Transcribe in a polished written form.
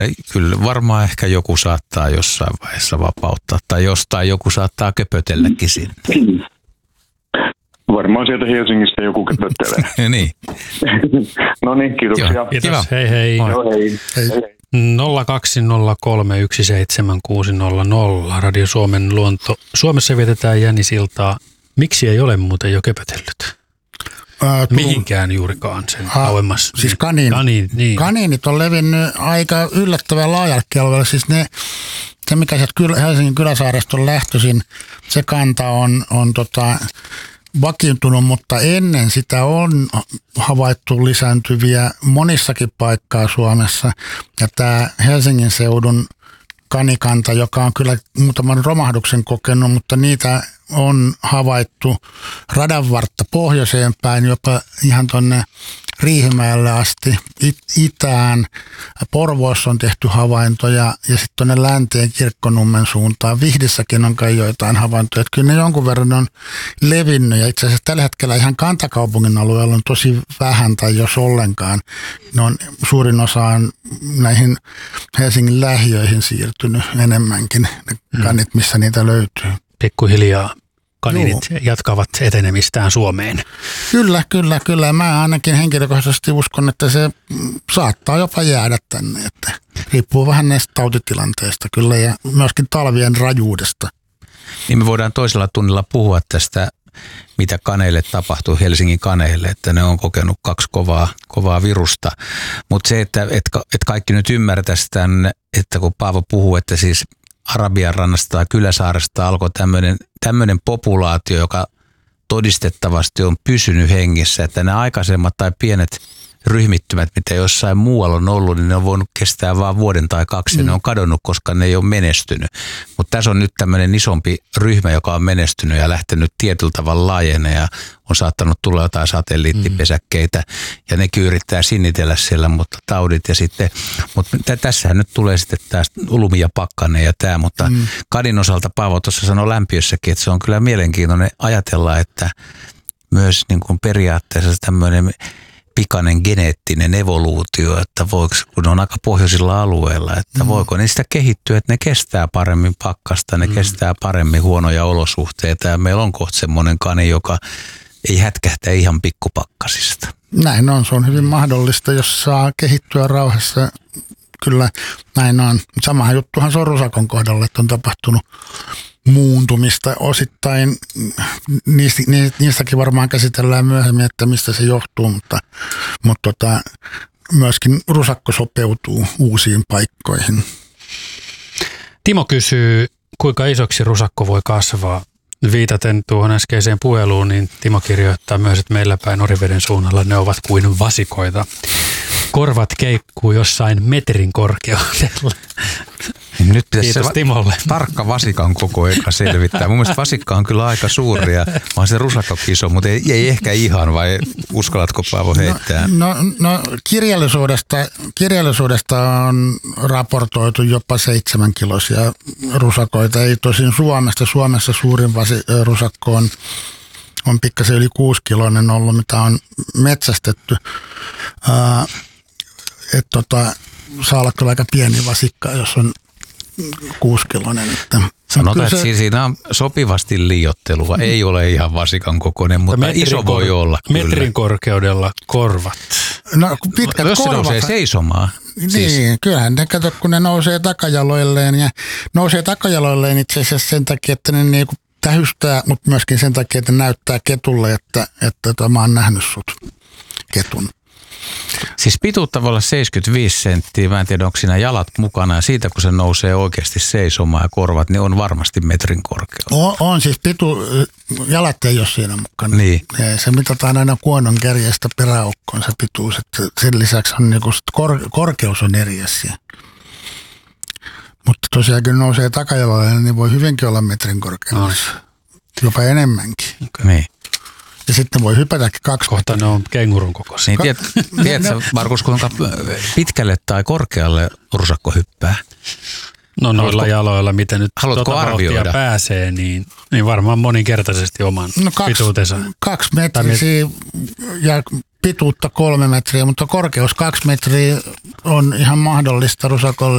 Kyllä varmaan ehkä joku saattaa jossain vaiheessa vapauttaa tai jostain joku saattaa köpötelläkin sinne. Varmaan sieltä Helsingistä joku köpöttelee. Niin. No niin, kiitoksia. Kiitos, Kiva. hei hei. Joo, hei. 020317600 Radio Suomen luonto. Suomessa vietetään Jänisiltaa. Miksi ei ole muuten jo köpötellyt? Mihinkään juurikaan sen kauemmas. Siis kaniinit on levinnyt aika yllättävän laajalle alueelle. Siis se mikä sieltä Helsingin Kyläsaaresta on lähtöisin, se kanta on vakiintunut, mutta ennen sitä on havaittu lisääntyviä monissakin paikkaa Suomessa. Ja tämä Helsingin seudun kanikanta, joka on kyllä muutaman romahduksen kokenut, mutta niitä on havaittu radanvartta pohjoiseen päin, jopa ihan tuonne Riihimäelle asti itään. Porvoossa on tehty havaintoja ja sitten tuonne länteen Kirkkonummen suuntaan. Vihdissäkin on kai joitain havaintoja. Että kyllä ne jonkun verran on levinnyt ja itse asiassa tällä hetkellä ihan kantakaupungin alueella on tosi vähän tai jos ollenkaan. Suurin osa on näihin Helsingin lähiöihin siirtynyt enemmänkin, ne kanit, missä niitä löytyy. Pikkuhiljaa kaninit jatkavat etenemistään Suomeen. Kyllä. Mä ainakin henkilökohtaisesti uskon, että se saattaa jopa jäädä tänne. Että riippuu vähän näistä tautitilanteista kyllä ja myöskin talvien rajuudesta. Niin me voidaan toisella tunnilla puhua tästä, mitä kaneille tapahtuu, Helsingin kaneille, että ne on kokenut 2 kovaa virusta. Mutta se, että kaikki nyt ymmärtäisi tämän, että kun Paavo puhuu, että siis Arabian rannasta tai Kyläsaaresta alkoi tämmöinen populaatio, joka todistettavasti on pysynyt hengissä, että nämä aikaisemmat tai pienet ryhmittymät, mitä jossain muualla on ollut, niin ne on voinut kestää vain vuoden tai 2 ja ne on kadonnut, koska ne ei ole menestynyt. Mutta tässä on nyt tämmöinen isompi ryhmä, joka on menestynyt ja lähtenyt tietyllä tavalla laajene ja on saattanut tulla jotain satelliittipesäkkeitä ja nekin yrittää sinnitellä siellä, mutta taudit ja sitten, mutta tässähän nyt tulee sitten tämä lumi ja pakkanen ja tämä, mutta kadin osalta Paavo tuossa sanoi lämpiössäkin, että se on kyllä mielenkiintoinen ajatella, että myös niin kuin periaatteessa tämmöinen pikainen geneettinen evoluutio, että voiko, kun on aika pohjoisilla alueilla, että voiko niistä kehittyä, että ne kestää paremmin pakkasta, ne kestää paremmin huonoja olosuhteita ja meillä on kohta semmoinen kani, joka ei hätkähtä ihan pikkupakkasista. Näin on, se on hyvin mahdollista, jos saa kehittyä rauhassa. Kyllä näin on. Samahan juttuhan se on rusakon kohdalla, että on tapahtunut muuntumista osittain. Niistäkin varmaan käsitellään myöhemmin, että mistä se johtuu, mutta myöskin rusakko sopeutuu uusiin paikkoihin. Timo kysyy, kuinka isoksi rusakko voi kasvaa? Viitaten tuohon äskeiseen puheluun, niin Timo kirjoittaa myös, että meillä päin Oriveden suunnalla ne ovat kuin vasikoita. Korvat keikkuu jossain metrin korkeudella. Nyt pitäisi Kiitos Timolle. Tarkka vasikan koko eka selvittää. Mun mielestä vasikka on kyllä aika suuri ja vaan se rusakkokin iso, mutta ei ehkä ihan, vai uskallatko Paavo heittää? No kirjallisuudesta on raportoitu jopa 7-kiloisia rusakoita. Ei tosin Suomessa suurin rusakko on pikkasen yli 6-kiloinen ollut, mitä on metsästetty. Saa olla kyllä aika pieni vasikka, jos on 6-kiloinen. Sanotaan, että siinä on sopivasti liioittelua. Ei ole ihan vasikan kokoinen, mutta iso voi olla kyllä. Metrin korkeudella korvat. No pitkät jos korvat. Se nousee seisomaan. Niin, kyllähän ne katsot, kun ne nousee takajaloilleen. Ja nousee takajaloilleen itse asiassa sen takia, että ne niinku tähystää, mutta myöskin sen takia, että ne näyttää ketulle, että mä oon nähnyt sut ketun. Siis pituutta voi olla 75 senttiä, mä en tiedä onko siinä jalat mukana ja siitä kun se nousee oikeasti seisomaan ja korvat, niin on varmasti metrin korkeus. On siis jalat ei ole siinä mukana. Niin. Se mitataan aina kuonon kärjestä peräaukkoon se pituus, että sen lisäksi on niinku korkeus on eri asia. Mutta tosiaan kun nousee takajaloille, niin voi hyvinkin olla metrin korkeudessa. Jopa enemmänkin. Okay. Niin. Ja sitten voi hypätäkin 2 kohta ne on kengurun kokoisia. Niin tiedätkö, Markus, kuinka pitkälle tai korkealle rusakko hyppää? No noilla jaloilla, miten nyt haluatko arvioida? Pääsee, niin varmaan moninkertaisesti oman pituutensa. 2 metriä ja pituutta 3 metriä, mutta korkeus 2 metriä on ihan mahdollista rusakolle.